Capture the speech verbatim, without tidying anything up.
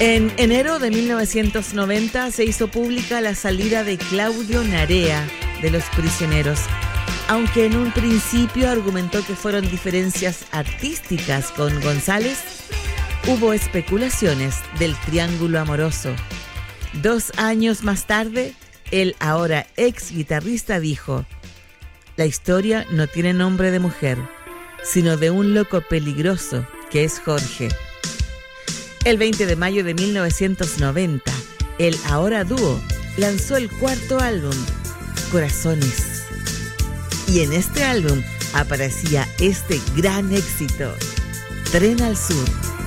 En enero de mil novecientos noventa se hizo pública la salida de Claudio Narea de Los Prisioneros, aunque en un principio argumentó que fueron diferencias artísticas con González. Hubo especulaciones del triángulo amoroso. Dos años más tarde, el ahora ex guitarrista dijo: la historia no tiene nombre de mujer, sino de un loco peligroso que es Jorge. El veinte de mayo de mil novecientos noventa, el ahora dúo lanzó el cuarto álbum, Corazones. Y en este álbum aparecía este gran éxito, Tren al Sur.